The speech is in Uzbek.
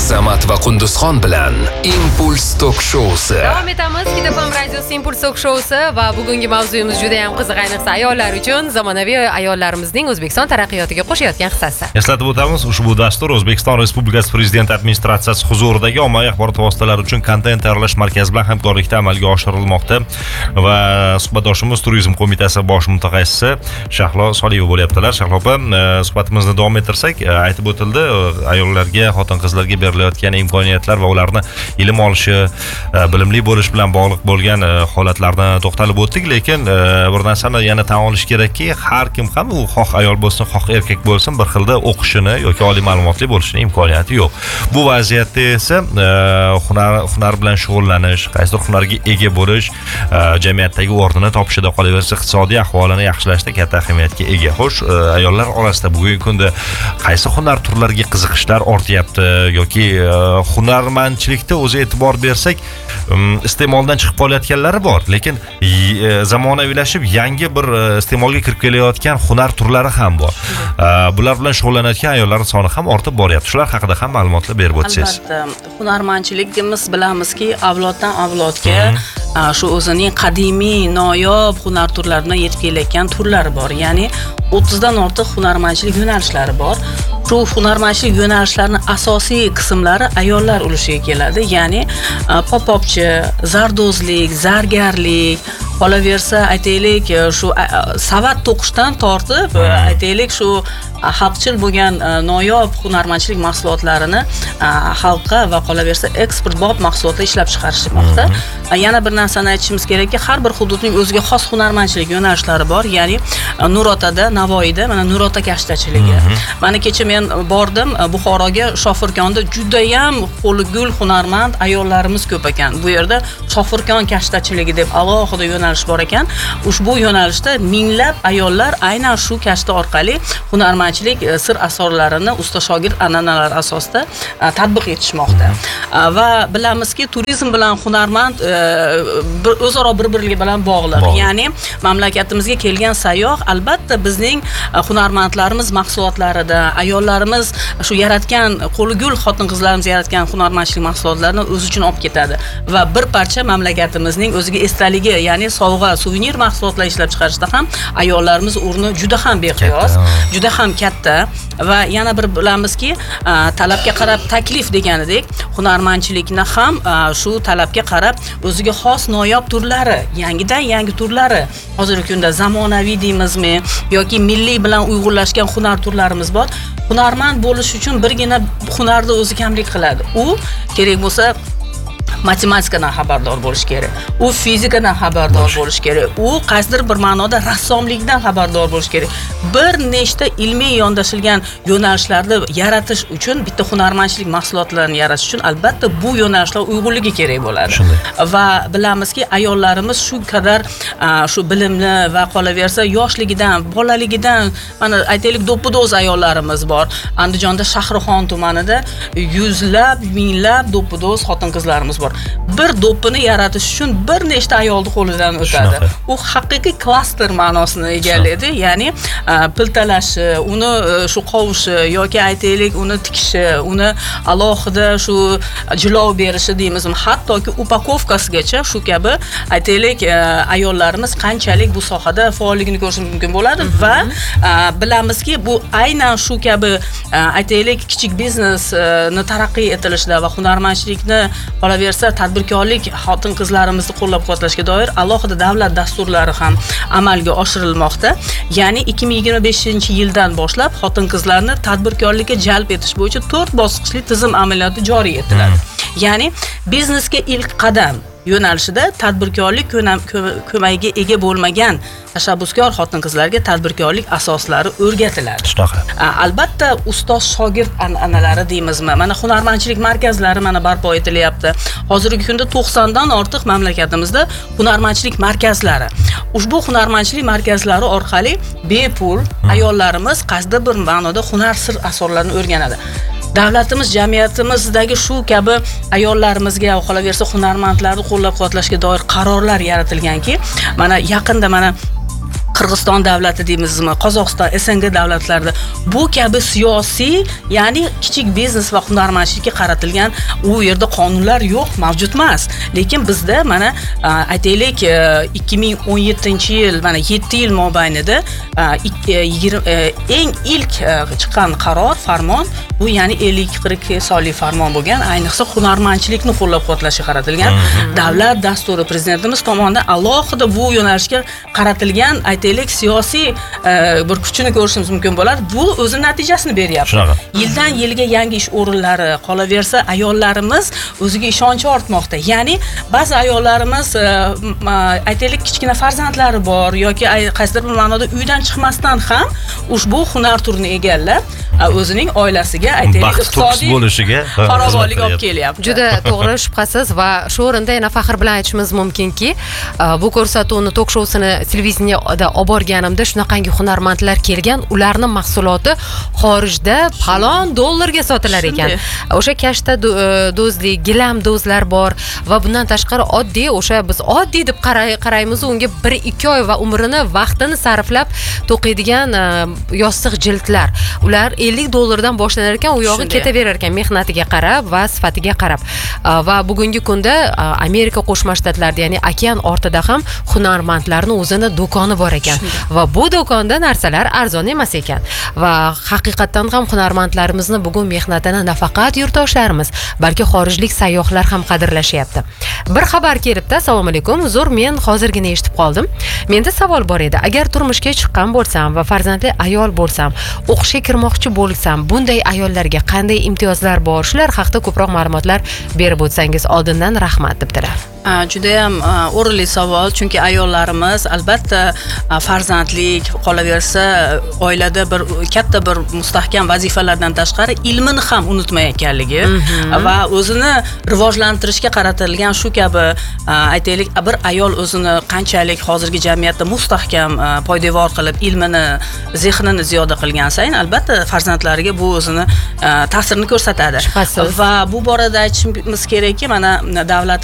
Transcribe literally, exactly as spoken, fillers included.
Samat va Qunduzxon bilan Impuls Tok Showsi. Davom etamiz. Kitapam radiosi Impuls Tok Showsi va bugungi mavzuyimiz juda ham qiziq, ayniqsa ayollar uchun zamonaviy ayollarimizning O'zbekiston taraqqiyotiga qo'shayotgan hissasi. Eslatib o'tamiz, ushbu dastur O'zbekiston Respublikasi Prezident administratsiyasi huzuridagi ommaviy axborot vositalari uchun kontent tayyorlash markazi bilan hamkorlikda amalga oshirilmoqda va suhbatdoshimiz Turizm qo'mitasi bosh mutaxassisi Shahlo Soliyeva bo'lyaptilar. Shahlo opa, suhbatimizni davom ettirsak, aytib o'tildi, ayollarga, xotin-qizlarga berilayotgan imkoniyatlar va ularni ilm olishi, bilimli bo'lish bilan bog'liq bo'lgan holatlarni to'xtalib o'tdik, lekin bir narsani yana tan olish kerakki, har kim ham u xoh ayol bo'lsin, xoh erkak bo'lsin, bir xilda o'qishini yoki oliy ma'lumotli bo'lishini imkoniyati yo'q. Bu vaziyatda esa hunar hunar bilan shug'ullanish, qaysidir hunarga ega bo'lish jamiyatdagi o'rnini topishida, qolaversa iqtisodiy ahvolini yaxshilashda katta ahamiyatga ega. Xo'sh, ayollar orasida bugungi kunda qaysi hunar turlariga qiziqishlar ortyapti yoki hunarmandchilikda o'zi e'tibor bersak, iste'moldan chiqib qolayotganlari bor, lekin zamonaviylashib yangi bir iste'molga kirib kelayotgan hunar turlari ham bor. Bular bilan shug'ullanayotgan ayollar soni ham ortib boryapti. Shular haqida ham ma'lumotlar berib o'tsangiz. Albatta, hunarmandchiligimiz bilamizki, avloddan avlodga shu o'zining qadimiy, noyob hunar turlaridan yetib kelayotgan turlari bor. Ya'ni o'ttizdan ortiq hunarmandchilik yo'nalishlari bor. Shu hunarmandchilik yo'nalishlarining asosiy qismlari ayollar ulushiga keladi. Ya'ni pop-popchi, zardozlik, zargarlik, qolaversa aytaylik shu savat to'qishdan tortib, aytaylik shu xalqchil bo'lgan noyob hunarmandchilik mahsulotlarini xalqqa va qolaversa eksportbop mahsulotlar ishlab chiqarishmoqda. Yana bir narsani aytishimiz kerakki, har bir hududning o'ziga xos hunarmandchilik yo'nalishlari bor. Ya'ni Nurotada, Navoiyda mana Nurota kashtachiligi. Mana kecha men bordim Buxoroga, Shofirkonda juda ham qo'li gul hunarmand ayollarimiz ko'p ekan. Bu yerda Shofirkon kashtachiligi deb alohida yo'nalish bor ekan. Ushbu yo'nalishda minglab ayollar aynan shu kashta orqali hunarmandchilik sir asrorlarini usta shogird an'analari asosida tatbiq etishmoqda. Va bilamizki, turizm bilan hunarmand o'zaro bir-biriga bilan bog'liq. Ya'ni mamlakatimizga kelgan sayyoh albatta bizning hunarmandlarimiz mahsulotlarida, ayollarimiz shu yaratgan qo'li gul xotin-qizlarimiz yaratgan hunarmandchilik mahsulotlarini o'z uchun olib ketadi va bir parcha mamlakatimizning o'ziga esdaligi, ya'ni sovg'a, suvenir mahsulotlar ishlab chiqarishda ham ayollarimiz o'rni juda ham beqiyos, juda ham katta. Va yana bir bilamizki, talabga qarab taklif deganidek, hunarmandchilikni ham shu talabga qarab o'ziga xos noyob turlari, yangidan yangi turlari, hozirgi kunda zamonaviy deymizmi yoki milliy bilan uyg'unlashgan hunar turlarimiz bor. Hunarmand bo'lish uchun birgina hunarda o'zi kamlik qiladi. U kerak bo'lsa matematikadan xabardor bo'lish kerak. U fizikadan xabardor bo'lish kerak. U qaysidir bir ma'noda rassomlikdan xabardor bo'lish kerak. Bir nechta ilmiy yondashilgan yo'nalishlarni yaratish uchun, bitta hunarmandchilik mahsulotlarini yaratish uchun albatta bu yo'nalishlar uyg'unligi kerak bo'ladi. Va bilamizki, ayollarimiz shu qadar shu bilimli va qolaversa yoshligidan, bolaligidan, mana aytaylik do'ppido'z ayollarimiz bor. Andijonda Shahrixon tumanida yuzlab, minglab do'ppido'z xotin-qizlarimiz bor. Bir do'ppini yaratish uchun bir nechta ayolning qo'lidan o'tadi. U haqiqiy klaster ma'nosini egallaydi. Ya'ni piltalashi, uni shu qovushi yoki aytaylik uni tikishi, uni alohida shu jilov berishi deymizmi, hattoki upakovkasigacha shu kabi aytaylik ayollarimiz qanchalik bu sohada faolligini ko'rish mumkin bo'ladi va bilamizki, bu aynan shu kabi aytaylik kichik biznesni taraqqiy etilishida va hunarmandchilikni qolaversa tadbirkorlik xotin-qizlarimizni qo'llab-quvvatlashga doir alohida davlat dasturlari ham amalga oshirilmoqda. Ya'ni ikki ming yigirma beshinchi yildan boshlab xotin-qizlarni tadbirkorlikka jalb etish bo'yicha to'rt bosqichli tizim amaliyoti joriy etiladi. Ya'ni biznesga ilk qadam yo'nalishida tadbirkorlik ko'magiga ega bo'lmagan tashabbuskor xotin-qizlarga tadbirkorlik asoslari o'rgatiladi. Albatta, ustoz shogird an'analari deymizmi? Mana hunarmandchilik markazlari mana barpo etilyapti. Hozirgi kunda to'qsondan ortiq mamlakatimizda hunarmandchilik markazlari. Ushbu hunarmandchilik markazlari orqali bepul ayollarimiz qaysidir bir ma'noda hunar sir asrorlarini o'rganadi. Davlatimiz jamiyatimizdagi shu kabi ayollarimizga va qolaversa hunarmandlarni qo'llab-quvvatlashga doir qarorlar yaratilganki, mana yaqinda mana Qirg'iziston davlati deymizmi, Qozog'iston, S N G davlatlarida bu kabi siyosiy, ya'ni kichik biznes va hunarmandchilikka qaratilgan u yerda qonunlar yo'q, mavjud emas. Lekin bizda mana aytaylik ikki ming o'n yettinchi yil, mana yetti yil mobaynida eng ilk chiqqan qaror, farmon, bu ya'ni ellik qirq sonli farmon bo'lgan, ayniqsa hunarmandchilikni qo'llab-quvvatlashga qaratilgan davlat dasturi prezidentimiz tomonidan alohida bu yo'nalishga qaratilgan, aytaylik siyosiy bir kuchini ko'rishimiz mumkin bo'ladi. Bu o'zi natijasini beryapti. Yildan yilga yangi ish o'rinlari, qolaversa ayollarimiz o'ziga ishonchi ortmoqda. Ya'ni ba'zi ayollarimiz aytaylik kichkina farzandlari bor yoki qaysidir bir ma'noda uydan chiqmasdan ham ushbu hunar turini egallab o'zining oilasiga aytaylik iqtisodiy bo'lishiga farovonlik olib kelyapti. Juda to'g'ri, shubhasiz, va shu o'rinda yana faxr bilan aytishimiz mumkinki, bu ko'rsatuvni tok shousini televideniyada olib borganimda shunaqangi hunarmandlar kelgan, ularni mahsuloti xorijda palon dollarga sotilar ekan. O'sha kashta dozli, gilam dozlar bor va bundan tashqari oddiy, o'sha biz oddiy deb qaraymiz, unga bir ikki oy va umrini, vaqtini sarflab to'qiydigan yostiq jildlar. Ular ellik dollardan boshlanar ekan, u yog'i ketaverar ekan mehnatiga qarab va sifatiga qarab. Va bugungi kunda Amerika Qo'shma Shtatlarida, ya'ni okean ortida ham hunarmandlarning o'zini do'koni bor ekan. Va bu do'konda narsalar arzon emas ekan. Va haqiqatan ham hunarmandlarimizni bugun mehnatini nafaqat yurtdoshlarimiz, balki xorijlik sayyohlar ham qadrlashyapti. Bir xabar kelibdi. Assalomu alaykum. Uzr, men hozirgina eshitib qoldim. Menda savol bor edi. Agar turmushga chiqqan bo'lsam va farzandli ayol bo'lsam, o'qishga kirmoqchi bo'lsam, bunday ayollarga qanday imtiyozlar bor? Shular haqida ko'proq ma'lumotlar berib o'tsangiz oldindan rahmat debdilar. Juda ham o'rinli savol, chunki ayollarimiz albatta farzandlik, qolaversa oilada bir katta bir mustahkam vazifalardan tashqari ilmini ham unutmayotganligi va o'zini rivojlantirishga qaratilgan shu kabi aytaylik bir ayol o'zini qanchalik hozirgi jamiyatda mustahkam poydevor qilib ilmini, zehnini ziyoda qilgan sayin albatta farzandlariga bu o'zini ta'sirini ko'rsatadi. Va bu borada aytishimiz kerakki, mana davlat